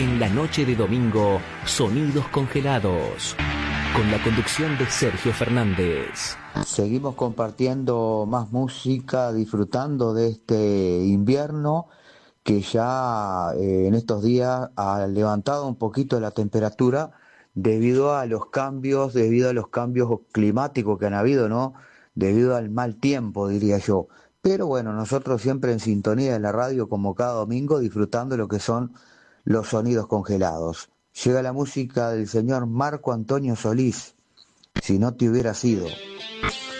En la noche de domingo, Sonidos Congelados, con la conducción de Sergio Fernández. Seguimos compartiendo más música, disfrutando de este invierno que ya en estos días ha levantado un poquito la temperatura debido a los cambios, climáticos que han habido, ¿no? Debido al mal tiempo, diría yo. Pero bueno, nosotros siempre en sintonía de la radio, como cada domingo, disfrutando lo que son los sonidos congelados. Llega la música del señor Marco Antonio Solís, Si no te hubiera sido.